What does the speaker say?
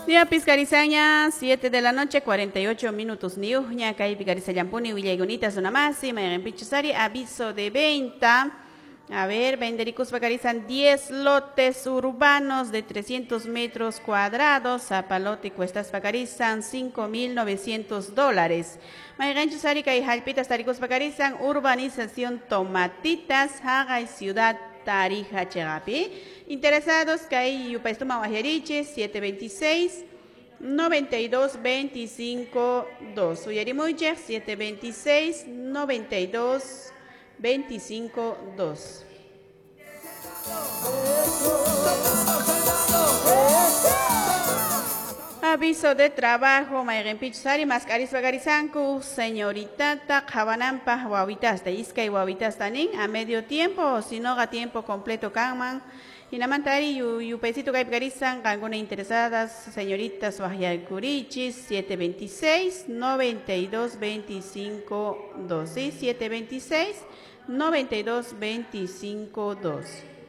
Día Piscarizaña, 7 de la noche, 48 minutos. Niuña, Kai Piscarizayampuni, Villaygunita, Sonamasi, Mayan Pichusari, aviso de venta. A ver, Vendericus Pacarizan 10 lotes urbanos de 300 metros cuadrados. Zapalote Cuestas Pacarizan $5,900. Mayan Chusari, Kai Jalpitas Taricus Pacarizan, urbanización Tomatitas, Haga y Ciudad Tarija Chegapi. Interesados, que hay Yupaistuma Guajeriche, 726 92 25 2. Uyarimuche, 726 92 25 2. Aviso de trabajo, Mayren Pichusari, Mascaris Bagarizanku, señorita Jabanampa, Guavitas, de Isca y Guavitas Tanin, a medio tiempo, o si no, a tiempo completo, Kanman. Y Namantari, Yupecito Gaipgarizan, algunas interesadas, señoritas Wajal Curichis, 726 92 25 2. ¿Sí? 726 92 25 2.